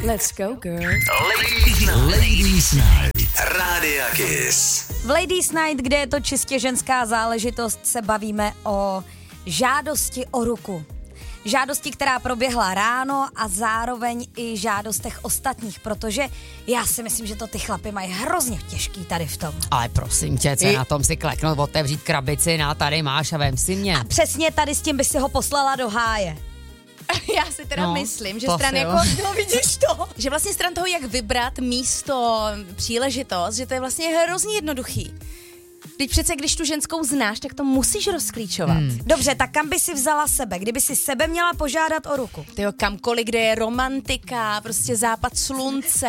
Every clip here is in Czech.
Let's go, girl. Ladies Night. Rádia Kiss. V Ladies Night, kde je to čistě ženská záležitost, se bavíme o žádosti o ruku. Žádosti, která proběhla ráno a zároveň i žádostech ostatních, protože já si myslím, že to ty chlapy mají hrozně těžký tady v tom. Ale prosím tě, co na tom si kleknout, otevřít krabici, tady máš a vem si mě. A přesně tady s tím by si ho poslala do háje. Já si teda myslím, že stran jo. vidíš to? Že vlastně stran toho, jak vybrat místo, příležitost, že to je vlastně hrozně jednoduchý. Teď přece, když tu ženskou znáš, tak to musíš rozklíčovat. Dobře, tak kam by si vzala sebe? Kdyby si sebe měla požádat o ruku? Tyjo, kamkoliv, kde je romantika, prostě západ slunce,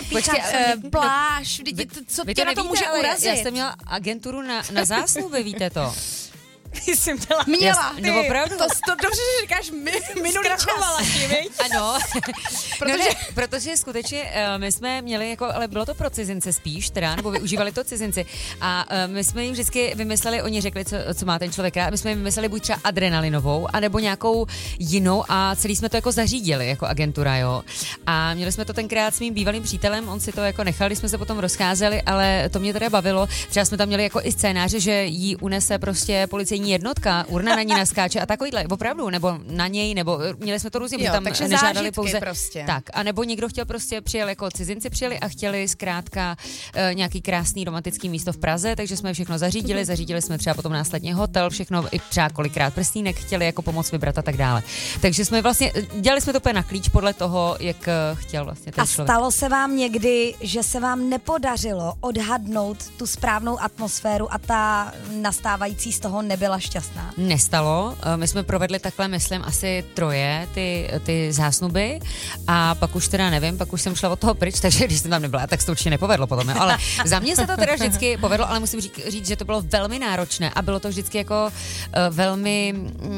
pláž, co tě na to může urazit? Já jsem měla agenturu na zásluby, víte to. Jsem Měla, ty, no opravdu. to dobře, že říkáš minulý čas. Ano, protože skutečně my jsme měli, ale bylo to pro cizince spíš teda, nebo využívali to cizinci a my jsme jim vždycky vymysleli, oni řekli, co má ten člověk a my jsme jim vymysleli buď třeba adrenalinovou, anebo nějakou jinou a celý jsme to jako zařídili jako agentura, jo. A měli jsme to tenkrát s mým bývalým přítelem, on si to jako nechal, když jsme se potom rozcházeli, ale to mě teda bavilo. Třeba jsme tam měli jako i scénáře, že jí unese prostě policejní jednotka, urna na ní naskáče a takovýhle, opravdu, nebo na něj, nebo měli jsme to různě, jo, tam takže nežádali pouze prostě. tak, a nebo někdo chtěl prostě přijel jako cizinci přijeli a chtěli zkrátka nějaký krásný romantický místo v Praze, takže jsme všechno zařídili jsme třeba potom následně hotel, všechno i třeba kolikrát prstýnek chtěli jako pomoc vybrat a tak dále. Takže jsme vlastně dělali jsme to úplně na klíč podle toho, jak chtěl vlastně ten člověk. A stalo se vám někdy, že se vám nepodařilo odhadnout tu správnou atmosféru a ta nastávající z toho nebyla šťastná? Nestalo. My jsme provedli takhle, myslím, asi 3 ty zásnuby a pak už teda nevím, pak už jsem šla od toho pryč, takže když jsem tam nebyla, tak se to určitě nepovedlo potom. Ale za mě se to teda vždycky povedlo, ale musím říct, že to bylo velmi náročné a bylo to vždycky jako velmi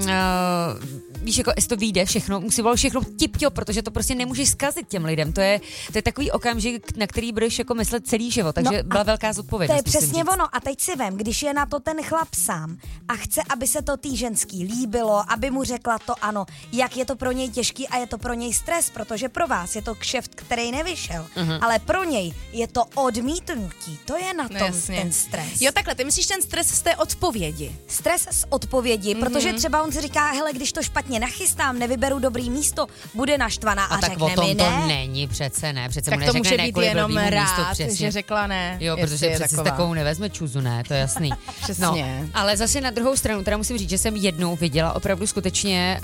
víš, jako jestli to vyjde všechno, musí bylo všechno tip-top, protože to prostě nemůžeš zkazit těm lidem. To je takový okamžik, na který budeš jako myslet celý život, takže byla velká zodpovědnost. To je přesně ono. A teď si vem, když je na to ten chlap sám a chce, aby se to tý ženský líbilo, aby mu řekla to ano, jak je to pro něj těžký a je to pro něj stres, protože pro vás je to kšeft, který nevyšel, ale pro něj je to odmítnutí. To je na tom ten stres. Jo, takhle, ty myslíš ten stres z té odpovědi? Stres z odpovědi, protože třeba on si říká, hele, když to špatně nachystám, nevyberu dobrý místo, bude naštvaná a tak řekne o tom mi ne. To není přece ne, přece tak mu to neřekne může být jenom rád, že řekla ne. Jo, protože přece s takovou nevezme čuzu, ne, to je jasný. Přesně. No, ale zase na druhou stranu, teda musím říct, že jsem jednou viděla opravdu skutečně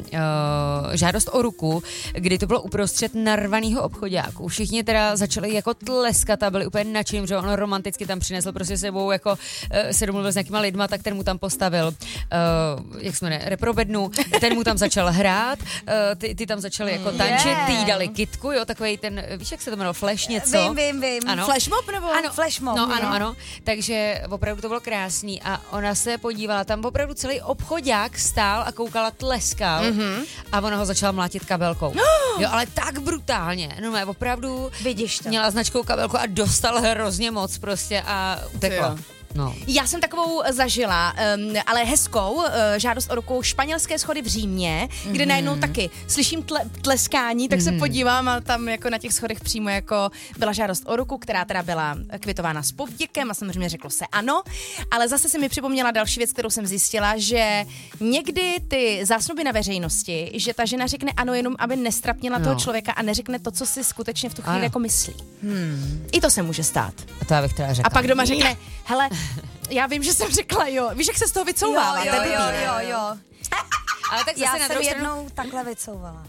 žádost o ruku, kdy to bylo uprostřed narvanýho obchoďáku. Všichni teda začali jako tleskat a byli úplně nadšení, že on romanticky tam přinesl prostě sebou, jako se domluvil s nějakýma lidma, tak ten mu tam postavil, jak jsme reprobednu, ten mu tam začal hrát, ty tam začali jako tančit, ty jí dali kytku, jo, takovej ten, víš, jak se to jmenovalo, flash něco? Vím. Ano. Flashmob nebo? Ano, flashmob. No, ano. Takže opravdu to bylo krásný a ona se podívala, tam opravdu celý obchoďák stál a koukala, tleskal a ona ho začala mlátit kabelkou. Jo, ale tak brutálně, no opravdu vidíš to. Měla značkou kabelku a dostal hrozně moc prostě a utekla. No. Já jsem takovou zažila, ale hezkou žádost o ruku, španělské schody v Římě, kde najednou taky slyším tleskání, tak se podívám a tam jako na těch schodech přímo jako byla žádost o ruku, která teda byla kvitována s povděkem a samozřejmě řeklo se ano, ale zase se mi připomněla další věc, kterou jsem zjistila, že někdy ty zásnuby na veřejnosti, že ta žena řekne ano jenom, aby nestrapnila toho člověka a neřekne to, co si skutečně v tu chvíli jako myslí. I to se může stát. A to já bych teda řekla. A pak doma řekne, hele, já vím, že jsem řekla jo. Víš, jak se z toho vycouvala? Jo. Ale tak zase Já na jsem druhou jednou takhle vycouvala.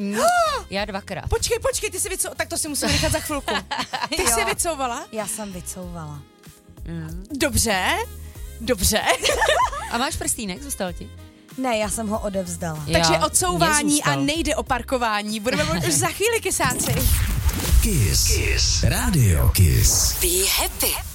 Já 2krát. Počkej, ty jsi vycouvala. Tak to si musím nechat za chvilku. Ty jsi vycouvala? Já jsem vycouvala. Dobře. A máš prstínek, zůstal ti? Ne, já jsem ho odevzdala. Takže odcouvání a nejde o parkování. Budeme mluvit už za chvíli, kysáci. Kiss. Radio Kiss. Be happy.